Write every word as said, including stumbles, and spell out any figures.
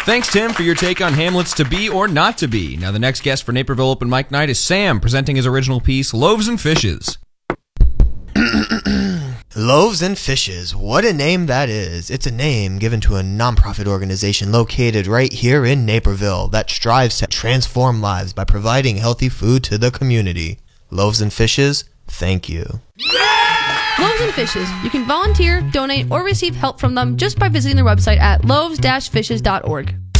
Thanks, Tim, for your take on Hamlet's To Be or Not To Be. Now, the next guest for Naperville Open Mic Night is Sam, presenting his original piece, Loaves and Fishes. Loaves and Fishes, what a name that is. It's a name given to a nonprofit organization located right here in Naperville that strives to transform lives by providing healthy food to the community. Loaves and Fishes, thank you. Loaves and Fishes. You can volunteer, donate, or receive help from them just by visiting their website at loaves dash fishes dot org.